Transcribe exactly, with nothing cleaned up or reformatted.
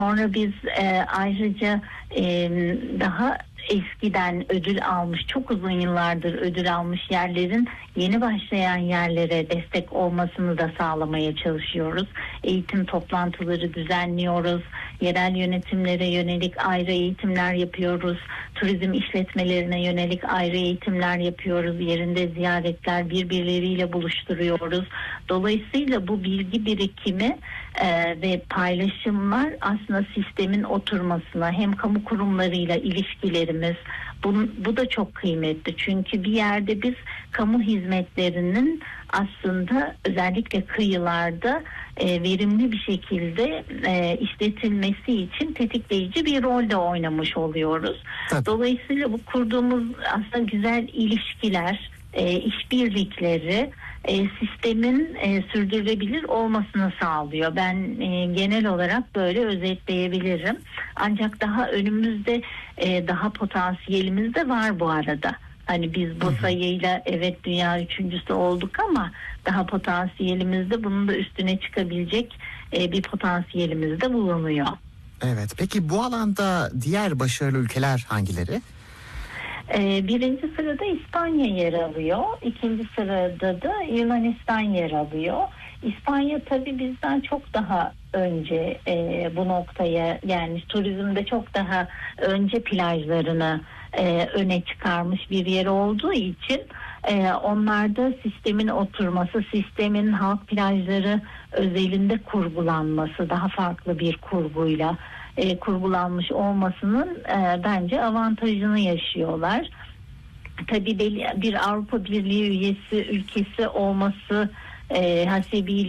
Sonra biz e, ayrıca e, daha eskiden ödül almış, çok uzun yıllardır ödül almış yerlerin yeni başlayan yerlere destek olmasını da sağlamaya çalışıyoruz. Eğitim toplantıları düzenliyoruz. Yerel yönetimlere yönelik ayrı eğitimler yapıyoruz. Turizm işletmelerine yönelik ayrı eğitimler yapıyoruz. Yerinde ziyaretler, birbirleriyle buluşturuyoruz. Dolayısıyla bu bilgi birikimi e, ve paylaşımlar aslında sistemin oturmasına, hem kamu kurumlarıyla ilişkilerimiz, bu, bu da çok kıymetli. Çünkü bir yerde biz kamu hizmetlerinin aslında özellikle kıyılarda e, verimli bir şekilde e, işletilmesi için tetikleyici bir rol de oynamış oluyoruz. Tabii. Dolayısıyla bu kurduğumuz aslında güzel ilişkiler, e, işbirlikleri e, sistemin e, sürdürülebilir olmasını sağlıyor. Ben e, genel olarak böyle özetleyebilirim. Ancak daha önümüzde e, daha potansiyelimiz de var bu arada. Hani biz bu hı hı. sayıyla evet dünya üçüncüsü olduk ama daha potansiyelimiz de, bunun da üstüne çıkabilecek e, bir potansiyelimiz de bulunuyor. Evet. Peki bu alanda diğer başarılı ülkeler hangileri? Ee, birinci sırada İspanya yer alıyor. İkinci sırada da Yunanistan yer alıyor. İspanya tabii bizden çok daha önce e, bu noktaya, yani turizmde çok daha önce plajlarını e, öne çıkarmış bir yer olduğu için e, onlarda sistemin oturması, sistemin halk plajları özelinde kurgulanması, daha farklı bir kurguyla E, kurgulanmış olmasının e, bence avantajını yaşıyorlar. Tabii bir Avrupa Birliği üyesi ülkesi olması e, hasebiyle